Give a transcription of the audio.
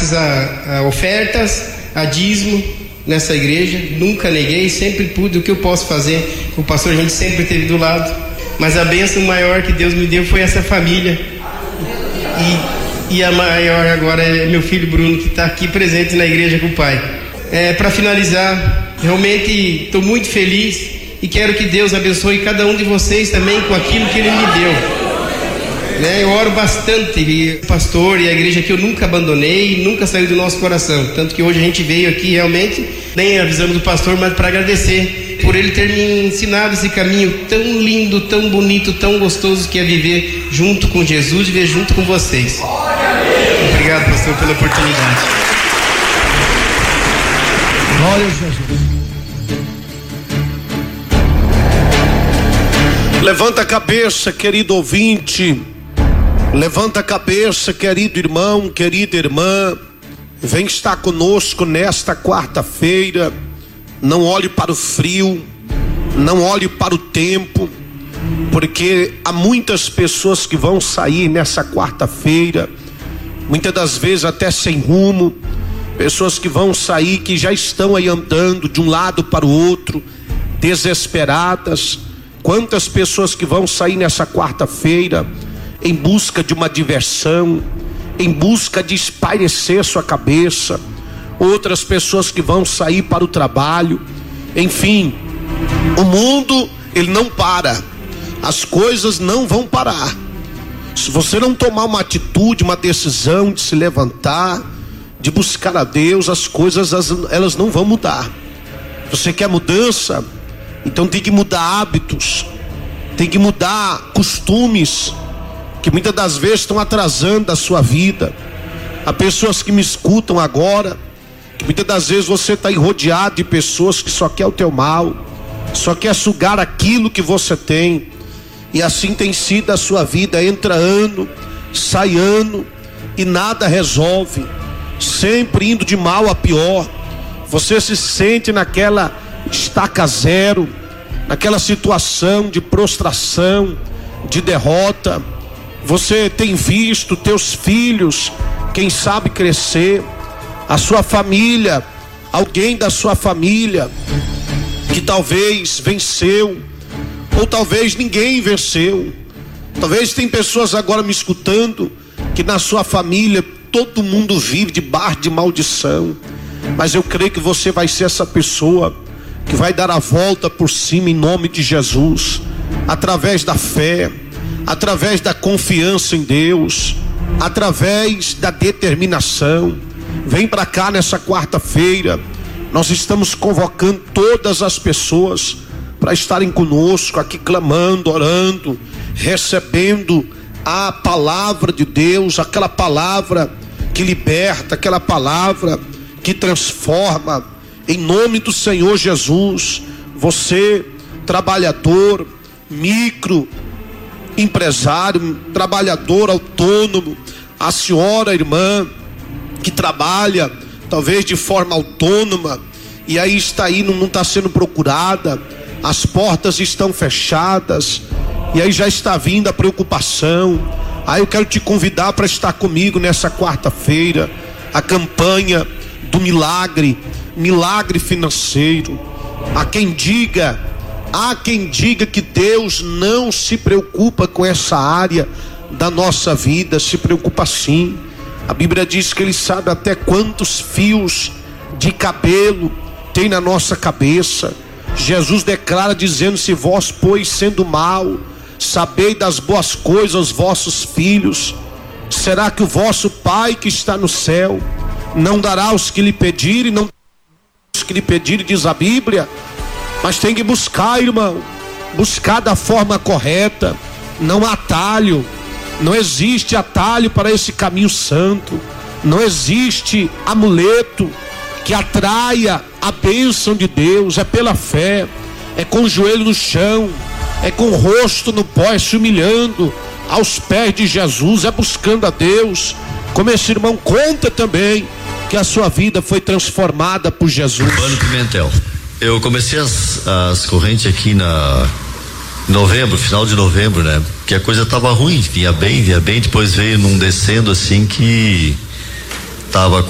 graças a ofertas, a dízimo nessa igreja. Nunca neguei, sempre pude. O que eu posso fazer? O pastor, a gente sempre esteve do lado. Mas a bênção maior que Deus me deu foi essa família. E a maior agora é meu filho Bruno, que está aqui presente na igreja com o pai. Para finalizar, realmente estou muito feliz e quero que Deus abençoe cada um de vocês também com aquilo que Ele me deu. Eu oro bastante, pastor, e a igreja que eu nunca abandonei, nunca saiu do nosso coração. Tanto que hoje a gente veio aqui realmente, nem avisamos do pastor, mas para agradecer por ele ter me ensinado esse caminho tão lindo, tão bonito, tão gostoso que é viver junto com Jesus e viver junto com vocês. Obrigado, pastor, pela oportunidade. Glória a Jesus. Levanta a cabeça, querido ouvinte. Levanta a cabeça, querido irmão, querida irmã. Vem estar conosco nesta quarta-feira. Não olhe para o frio, não olhe para o tempo, porque há muitas pessoas que vão sair nessa quarta-feira, muitas das vezes até sem rumo. Pessoas que vão sair, que já estão aí andando de um lado para o outro, desesperadas. Quantas pessoas que vão sair nessa quarta-feira em busca de uma diversão, em busca de espairecer sua cabeça. Outras pessoas que vão sair para o trabalho. Enfim, o mundo, ele não para. As coisas não vão parar. Se você não tomar uma atitude, uma decisão de se levantar, de buscar a Deus, as coisas elas não vão mudar. Você quer mudança? Então tem que mudar hábitos, tem que mudar costumes que muitas das vezes estão atrasando a sua vida. Há pessoas que me escutam agora, que muitas das vezes você está rodeado de pessoas que só quer o teu mal, só quer sugar aquilo que você tem. E assim tem sido a sua vida. Entra ano, sai ano e nada resolve, sempre indo de mal a pior. Você se sente naquela estaca zero, naquela situação de prostração, de derrota. Você tem visto teus filhos, quem sabe, crescer, a sua família, alguém da sua família que talvez venceu, ou talvez ninguém venceu. Talvez tem pessoas agora me escutando que na sua família todo mundo vive debaixo de maldição. Mas eu creio que você vai ser essa pessoa que vai dar a volta por cima em nome de Jesus, através da fé, através da confiança em Deus, através da determinação. Vem para cá nessa quarta-feira. Nós estamos convocando todas as pessoas para estarem conosco aqui, clamando, orando, recebendo a palavra de Deus, aquela palavra que liberta, aquela palavra que transforma, em nome do Senhor Jesus. Você, trabalhador, micro empresário, trabalhador autônomo, a senhora, irmã, que trabalha talvez de forma autônoma e aí está aí, não está sendo procurada, as portas estão fechadas e aí já está vindo a preocupação. Aí eu quero te convidar para estar comigo nessa quarta-feira, a campanha do milagre financeiro. Há quem diga que Deus não se preocupa com essa área da nossa vida. Se preocupa sim. A Bíblia diz que Ele sabe até quantos fios de cabelo tem na nossa cabeça. Jesus declara dizendo: se vós, pois, sendo mau, sabei das boas coisas aos vossos filhos, será que o vosso Pai que está no céu não dará aos que lhe pedirem? Não os que lhe pedirem, diz a Bíblia. Mas tem que buscar, irmão, buscar da forma correta, não há atalho. Não existe atalho para esse caminho santo. Não existe amuleto que atraia a bênção de Deus. É pela fé, é com o joelho no chão, é com o rosto no pó, é se humilhando aos pés de Jesus, é buscando a Deus. Como esse irmão conta também que a sua vida foi transformada por Jesus. Urbano Pimentel. Eu comecei as correntes aqui na novembro, final de novembro, né? Que a coisa tava ruim, vinha bem, depois veio num descendo assim que tava